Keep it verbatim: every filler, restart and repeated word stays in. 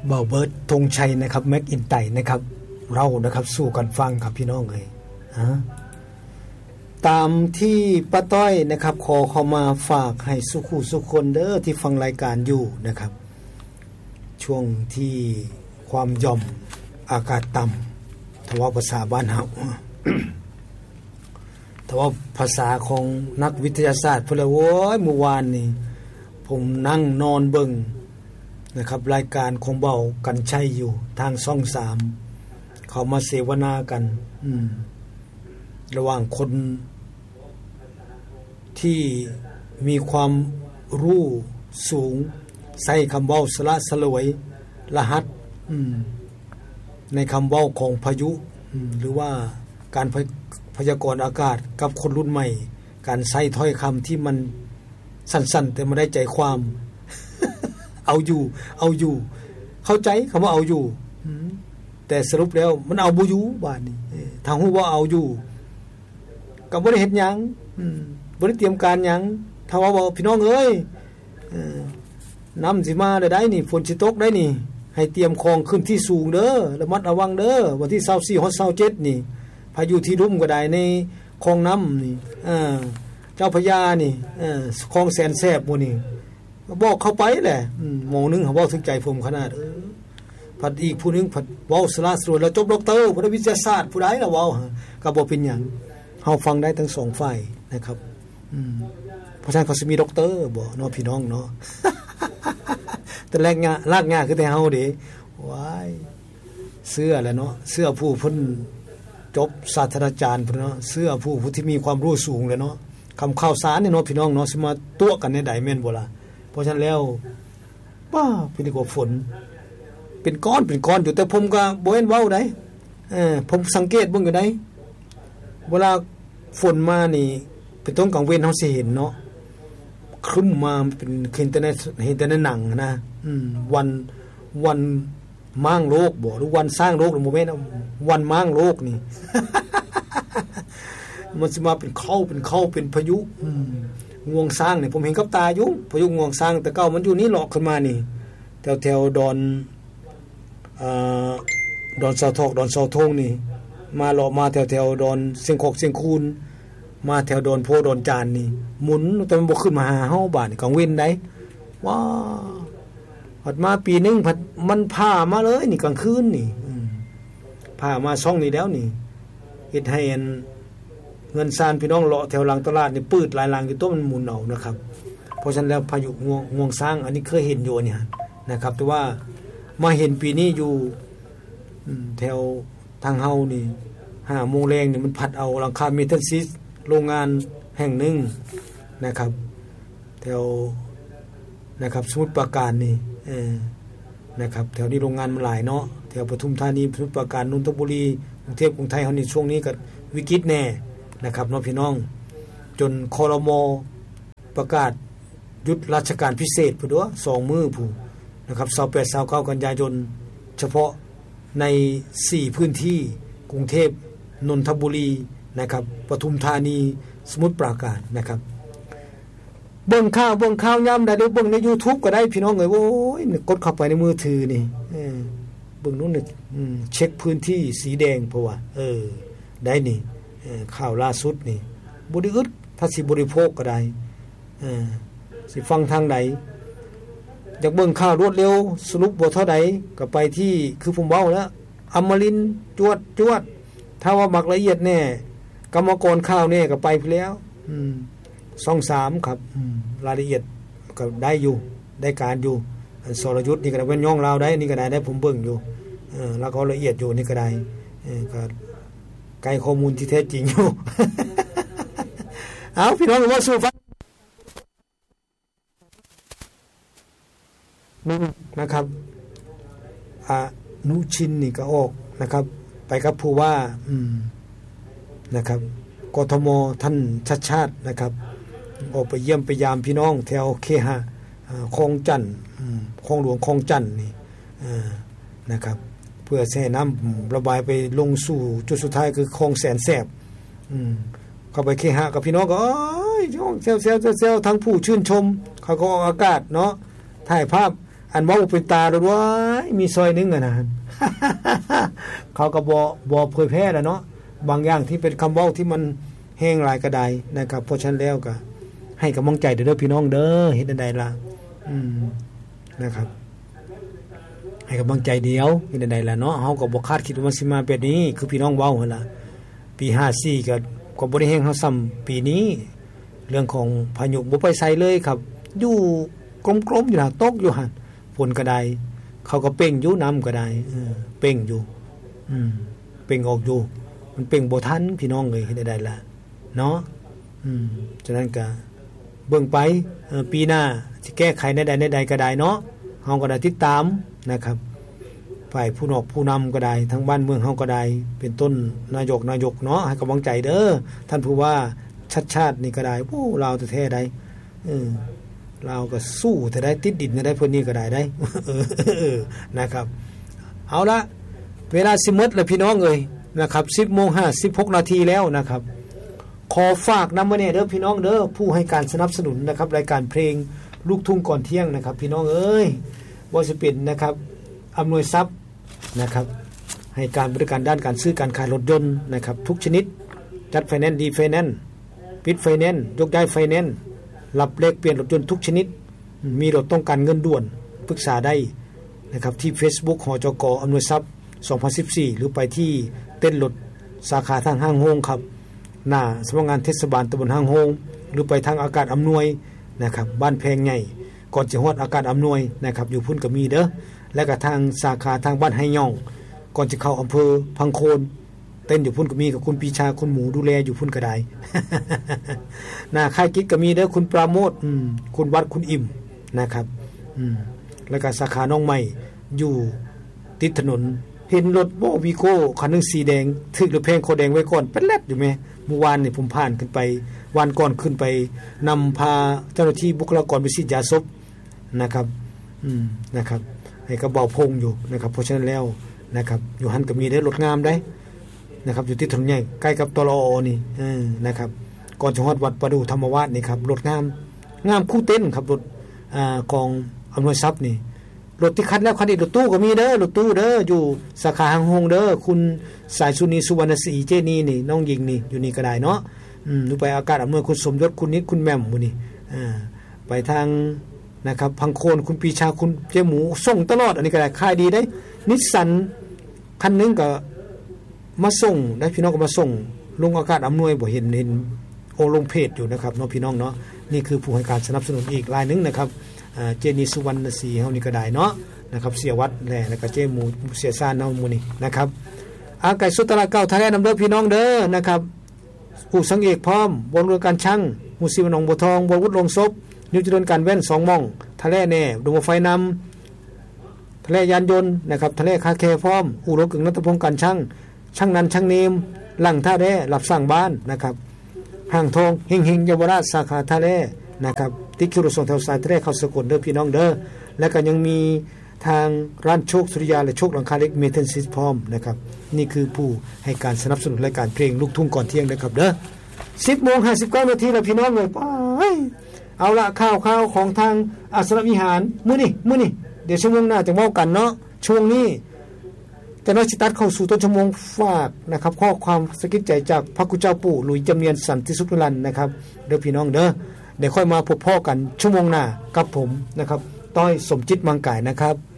เบาเบิร์ดธงชัยนะครับแม็กอินไตนะครับเรานะครับสู้กันฟังครับพี่น้องเอ้ยฮะตามที่ป้าต้อยนะครับขอเข้ามาฝากให้สุขุสุขคนเด้อที่ฟังรายการอยู่นะครับช่วงที่ความย่อมอากาศต่ำถ้าว่าภาษาบ้านเฮา แต่ว่าภาษาของนักวิทยาศาสตร์พุ่นละโว้ยเมื่อวานนี่ผมนั่งนอนเบิ่งนะครับรายการของเบากันชัยอยู่ทางช่องสามเขามาเสวนากันอืมระหว่างคนที่มีความรู้สูงใส่คำเว้าสละสลวยรหัสอืมในคำเว้าของพายุอืมหรือว่าการพยากรณ์อากาศกับคนรุ่นใหม่การใช้ถ้อยคำที่มันสั้นๆแต่ไม่ได้ใจความ เอาอยู่เอาอยู่เข้าใจคำว่าเอาอยู่แต่สรุปแล้วมันเอาบ่อยู่บาดนี้ทางฮู้ว่าเอาอยู่ก็บ่ได้เฮ็ดหยังอืมบ่ได้เตรียมการหยังถ้าว่าบ่พี่น้องเอ้ยเอ่อน้ำสิมาได้ได้นี่ฝนสิตกได้นี่ให้เตรียมของขึ้นที่สูงเด้อระมัดระวังเด้อวันที่ยี่สิบสี่ฮอดยี่สิบเจ็ดนี่พายุที่รุ่มก็ได้ในคลองน้ำนี่เออเจ้าพระยานี่เออคลองแสนแสบหมู่นี่บอกเข้าไปแหละอืมหมอนึงเขาเว้าถึงใจผมขนาดเออผัดอีกผู้นึงผัดเว้าสละสวยแล้วจบด็อกเตอร์ผู้วิทยาศาสตร์ผู้ใดล่ะเว้าก็บ่เป็นหยังเฮาฟังได้ทั้งสองฝ่ายนะครับอืมเพราะฉะนั้นเขาสิมีด็อกเตอร์บ่เนาะพี่น้องเนาะ แต่แรกงะลากงะคือแต่เฮาเด้ว้ายเสื้อแหละเนาะเสื้อผู้เพิ่นจบศาสตราจารย์พุ่นเนาะเสื้อผู้ผู้ที่มีความรู้สูงเลยเนาะคำข่าวสารนี่เนาะพี่น้องเนาะสิมาตัวกันในใดแม่นบ่ล่ะเพราะฉะนั้นแล้วป้าเป็นกว่าฝนเป็นก้อนเป็นก้อนอยู่แต่ผมก็บ่เห็นเว้าได้เออผมสังเกตเบิ่งอยู่ได้เวลาฝนมานี่เป็นต้นกลางเว้นเฮาสิเห็นเนาะครึ้มมาเป็นเห็นแต่ในเห็นแต่ในหนังนะอืมวันวันม้างโลกบ่หรือวันสร้างโลกหรือบ่แม่นวันม้างโลกนี่ มันสิมาเป็นเข้าเป็นเข้าเป็นพายุอืมงวงสร้างนี่ผมเห็นกับตาอยู่พายุงวงสร้างแต่เก่ามันอยู่นี่หลอกขึ้นมานี่แถวๆดอนเอ่อดอนเสาทอกดอนเสาทงนี่มาหลอกมาแถวๆดอนเสียงขอกเสียงคูนมาแถวดอนโพดอนจานนี่หมุนแต่มันบ่ขึ้นมาหาเฮาบาดนี่กลางเว้นได้ว้าพัดมาปีนึงพัดมันพามาเลยนี่กลางคืนนี่อืมพามาช่องนี้แล้วนี่เฮ็ดให้เงินซานพี่น้องเลาะแถวหลังตลาดนี่ปืดหลายหลังอยู่ตัวมันหมุนเอานะครับเพราะฉะนั้นแล้วพายุงวงงวงสร้างอันนี้เคยเห็นอยู่เนี่ยนะครับแต่ว่ามาเห็นปีนี้อยู่แถวทางเฮานี่ห้าโมงแรงนี่มันพัดเอาหลังคาเมทัลซิสโรงงานแห่งหนึ่งนะครับแถวนะครับสมุทรปราการนี่เออนะครับแถวนี้โรงงานมันหลายเนาะแถวปทุมธานีสมุทรปราการนนทบุรีกรุงเทพกรุงไทยเฮานี่ช่วงนี้ก็วิกฤตแน่นะครับน้องพี่น้องจนครม.ประกาศหยุดราชการพิเศษพุ่นเด้อสองมื้อพู่นนะครับยี่สิบแปด ยี่สิบเก้ากันยายนเฉพาะในสี่พื้นที่กรุงเทพนนทบุรีนะครับปทุมธานีสมุทรปราการนะครับเบิ่งข่าวเบิ่งข่าวยามใดหรือเบิ่งใน YouTube ก็ได้พี่น้องเอ้ยโอ้ยกดเข้าไปในมือถือนี่เออเบิ่งนู้นนี่อืมเช็คพื้นที่สีแดงเพราะว่าเออได้นี่เออข่าวล่าสุดนี่บ่ได้อึดถ้าสิบริโภคก็ได้เออสิฟังทางใดอยากเบิ่งข่าวรวดเร็วสรุปบ่เท่าใดก็ไปที่คือผมเว้าแล้วอมรินทร์จวดจวดถ้าว่ามักละเอียดแน่กรรมกรข่าวแน่ก็ไปพแล้วอืมช่องสามครับอืมรายละเอียดก็ได้อยู่ได้การอยู่สรยุทธนี่ก็ได้เว้นย่องลาวได้นี่ก็ได้ได้ผมเบิ่งอยู่เออแล้วก็ละเอียดอยู่นี่ก็ได้เออก็ไกลข้อมูลที่แท้จริงอยู่ เอาพี่น้องว่าสู้ฟังนะครับอ่านุชินนี่ก็ออกนะครับไปกับผู้ว่าอืมนะครับกทมท่านชัดชาตินะครับออกไปเยี่ยมไปยามพี่น้องแถวเคหะคลองจันทน์คลองหลวงคลองจันทน์นี่นะครับเพื่อแช่น้ำระบายไปลงสู่จุดสุดท้ายคือคลองแสนแสบเข้าไปเคหะกับพี่น้องก็เอ้ยเซลเซลเซลทั้งผู้ชื่นชมเขาก็ออกอากาศเนาะถ่ายภาพอันเว้าเป็นตาโดดว่ามีซอยนึงอ่ะนะเขาก็บ่บ่เผยแพร่แล้วเนาะบางอย่างที่เป็นคำเว้าที่มันแห้งหลายก็ได้นะครับเพราะฉะนั้นแล้วก็ให้กำลังใจเด้อพี่น้องเด้อเฮ็ดจังได๋ล่ะอืมนะครับให้กำลังใจเดียวเฮ็ดจังได๋ล่ะเนาะเฮาก็บ่คาดคิดว่ามันสิมาแบบนี้คือพี่น้องเว้าหั่นล่ะปีห้าสี่ก็ก็บ่ได้แห้งเฮาซ้ำปีนี้เรื่องของพายุบ่ไปไสเลยครับอยู่กลมๆอยู่น่ะตกอยู่หั่นฝนก็ได้เขาก็เป่งอยู่น้ำก็ได้เออเป่งอยู่อืมเป่งออกอยู่มันเป่งบ่ทันพี่น้องเอ้ยเฮ็ดได้ล่ะเนาะอืมฉะนั้นก็เบิ่งไปเอ่อปีหน้าสิแก้ไขในใดในใดก็ได้เนาะเฮาก็ได้ติดตามนะครับฝ่ายผู้นอกผู้นำก็ได้ทั้งบ้านเมืองเฮาก็ได้เป็นต้นนายกนายกเนาะให้กำลังใจเด้อท่านผู้ว่าชัดชาตินี่ก็ได้โอ้ลาวแท้ๆได้เออลาวก็สู้แต่ได้ติดดินได้เพิ่นนี่ก็ได้ได้เออนะครับเอาละเวลาสิหมดแล้วพี่น้องเอ้ยนะครับ สิบโมงห้าสิบหกนาทีแล้วนะครับขอฝากนำมาเนี่ยเด้อพี่น้องเด้อผู้ให้การสนับสนุนนะครับรายการเพลงลูกทุ่งก่อนเที่ยงนะครับพี่น้องเอ้ยบ่สิเป็นนะครับอำนวยทรัพย์นะครับให้การบริการด้านการซื้อการขายรถยนต์นะครับทุกชนิดจัดไฟแนนซ์ดีไฟแนนซ์ปิดไฟแนนซ์ยกย้ายไฟแนนซ์รับเลขเปลี่ยนรถยนต์ทุกชนิดมีรถต้องการเงินด่วนปรึกษาได้นะครับที่ Facebook หจก.อำนวยทรัพย์สองพันสิบสี่หรือไปที่เต้นรถสาขาทางห้างโฮงครับหน้าสำนักงานเทศบาลตำบลห้างโฮงหรือไปทางอากาศอำนวยนะครับบ้านแพงใหญ่ก่อนจะฮอดอากาศอำนวยนะครับอยู่พุ่นก็มีเด้อและก็ทางสาขาทางบ้านไฮย่องก่อนจะเข้าอำเภอพังโคนเต้นอยู่พุ่นก็มีกับคุณปีชาคุณหมูดูแลอยู่พุ่นก็ได้ หน้าค่ายกิ๊กก็มีเด้อคุณปราโมทอืมคุณวัดคุณอิ่มนะครับอืมแล้วก็สาขาน้องใหม่อยู่ติดถนนเห็นรถโบวีโก้คันนึงสีแดงถึกหรือเพลงโคแดงไว้ก่อนเป็นแลบอยู่มั้ยเมื่อวานนี่ผมผ่านขึ้นไปวันก่อนขึ้นไปนำพาเจ้าหน้าที่บุคลากรไปฉีดยาศพนะครับอืมนะครับให้กระเบาพงอยู่นะครับเพราะฉะนั้นแล้วนะครับอยู่หันก็มีได้รถงามได้นะครับอยู่ที่ถนนใหญ่ใกล้กับตลอนี่เออนะครับก่อนจะฮอดวัดประดูธรรมวาสนี่ครับรถงามงามคู่เต้นครับรถอ่าของอำนวยทรัพย์นี่รถที่คัดแล้วคันอีกรถตู้ก็มีเด้อรถตู้เด้ออยู่สาขาหางโฮงเด้อคุณสายสุนีสุวรรณศรีเจนีนี่น้องหญิงนี่อยู่นี่ก็ได้เนาะอืมไปอากาศอำนวยคุณสมยศคุณนิดคุณแม่มมื้อนี่อ่าไปทางนะครับพังโคนคุณปีชาคุณเจหมูส่งตลอดอันนี้ก็ได้ขายดีได้นิสสันคันนึงก็มาส่งได้พี่น้องก็มาส่งลงอากาศอำนวยบ่เห็นเห็นโอลงเพจอยู่นะครับเนาะพี่น้องเนาะนี่คือผู้ให้การสนับสนุนอีกรายนึงนะครับอ่าเจนีสุวรรณศรีเฮานี่ก็ได้เนาะนะครับเสียวัดแลแล้วก็เจหมูเสียซ่านเนาะหมู่นี่นะครับอาไก่สุตราเก้าทะเลนำเด้อพี่น้องเด้อนะครับผู้สังเอกพร้อมบนเรือการช่างหมู่สิบหนองบัวทองบ่วุฒิลงศพนิวจิรนการแว่นสองม่องทะเลแน่ดวงไฟนำทะเลยานยนต์นะครับทะเลคาเคพร้อมอู่รถกึ่งนัตพงศ์การช่างช่างนันช่างเนมหลังท่าแร่รับสร้างบ้านนะครับห่างทองเฮงเฮงเยาวราชสาขาท่าแร่นะครับติคิวรถส่งแถวสายทะเลเข้าสกลเด้อพี่น้องเด้อและก็ยังมีทางร้านโชคสุริยาและโชคหลังคาเล็กเมทัลซิสพร้อมนะครับนี่คือผู้ให้การสนับสนุนรายการเพลงลูกทุ่งก่อนเที่ยงนะครับเด้อ สิบโมงห้าสิบเก้านาทีแล้วพี่น้องเอ้ยไปเอาละข่าวๆของทางอัสรวิหารมื้อนี้มื้อนี้เดี๋ยวชั่วโมงหน้าจะเว้ากันเนาะช่วงนี้แต่น้อยสิตัดเข้าสู่ต้นชั่วโมงฝากนะครับข้อความสะกิดใจจากพระกุเจ้าปู่หลุยจำเนียนสันติสุขนิรันดร์นะครับเด้อพี่น้องเด้อเดี๋ยวค่อยมาพบพ่อกันชั่วโมงหน้ากับผมนะครับต้อยสมจิตมังกายนะครับ